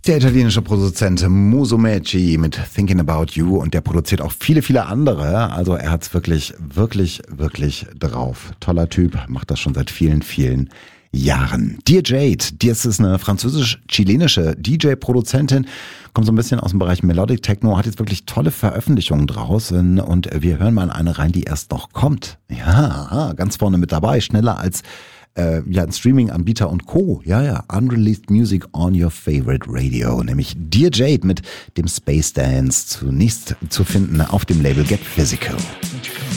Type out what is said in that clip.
Der italienische Produzent Musumeci mit Thinking About You, und der produziert auch viele, viele andere. Also er hat's wirklich, wirklich, wirklich drauf. Toller Typ, macht das schon seit vielen, vielen Jahren. Dear Jade, das ist eine französisch-chilenische DJ-Produzentin, kommt so ein bisschen aus dem Bereich Melodic Techno, hat jetzt wirklich tolle Veröffentlichungen draußen, und wir hören mal in eine rein, die erst noch kommt. Ja, ganz vorne mit dabei, schneller als ein Streaming-Anbieter und Co. Ja, Unreleased Music on your favorite radio, nämlich Dear Jade mit dem Space Dance, zunächst zu finden auf dem Label Get Physical.